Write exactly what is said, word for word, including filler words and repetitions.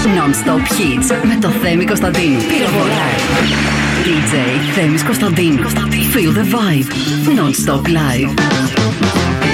Non-stop hits με το Θέμη Κωνσταντίνου. Πυροβολά. ντι τζέι Θέμης Κωνσταντίνου. Feel the vibe. Non-stop live.